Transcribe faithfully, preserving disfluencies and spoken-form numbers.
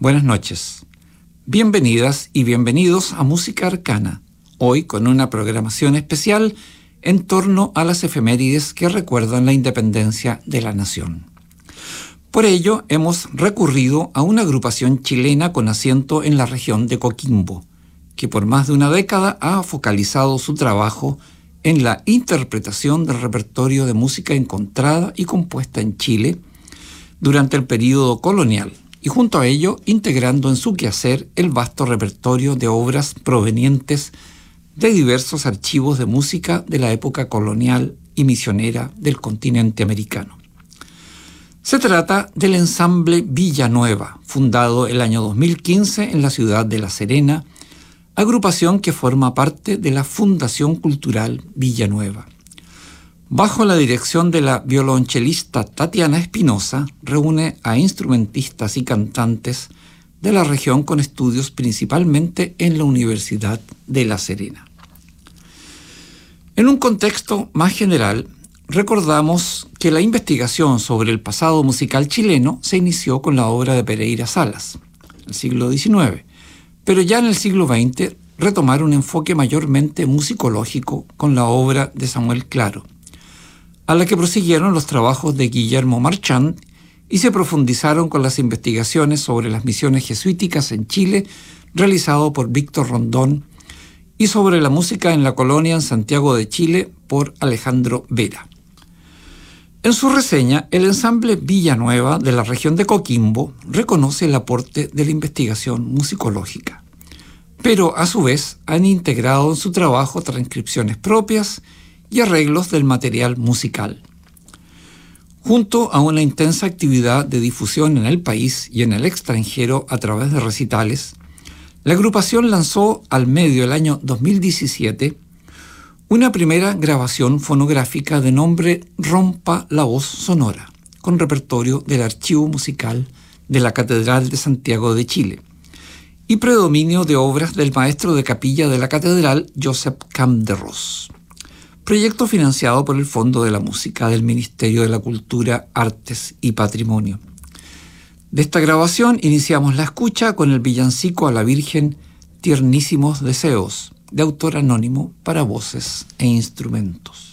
Buenas noches. Bienvenidas y bienvenidos a Música Arcana, hoy con una programación especial en torno a las efemérides que recuerdan la independencia de la nación. Por ello, hemos recurrido a una agrupación chilena con asiento en la región de Coquimbo, que por más de una década ha focalizado su trabajo en la interpretación del repertorio de música encontrada y compuesta en Chile durante el período colonial, y junto a ello integrando en su quehacer el vasto repertorio de obras provenientes de diversos archivos de música de la época colonial y misionera del continente americano. Se trata del ensamble Villanueva, fundado el año dos mil quince en la ciudad de La Serena, agrupación que forma parte de la Fundación Cultural Villanueva. Bajo la dirección de la violonchelista Tatiana Espinosa, reúne a instrumentistas y cantantes de la región con estudios principalmente en la Universidad de La Serena. En un contexto más general, recordamos que la investigación sobre el pasado musical chileno se inició con la obra de Pereira Salas, en el siglo diecinueve, pero ya en el siglo veinte retomaron un enfoque mayormente musicológico con la obra de Samuel Claro, a la que prosiguieron los trabajos de Guillermo Marchand y se profundizaron con las investigaciones sobre las misiones jesuíticas en Chile realizado por Víctor Rondón y sobre la música en la colonia en Santiago de Chile por Alejandro Vera. En su reseña, el ensamble Villanueva de la región de Coquimbo reconoce el aporte de la investigación musicológica, pero a su vez han integrado en su trabajo transcripciones propias y arreglos del material musical. Junto a una intensa actividad de difusión en el país y en el extranjero a través de recitales, la agrupación lanzó al medio el año dos mil diecisiete una primera grabación fonográfica de nombre Rompa la Voz Sonora, con repertorio del archivo musical de la Catedral de Santiago de Chile y predominio de obras del maestro de capilla de la catedral, Josep Campderós. Proyecto financiado por el Fondo de la Música del Ministerio de la Cultura, Artes y Patrimonio. De esta grabación iniciamos la escucha con el villancico a la Virgen Tiernísimos Deseos, de autor anónimo para voces e instrumentos.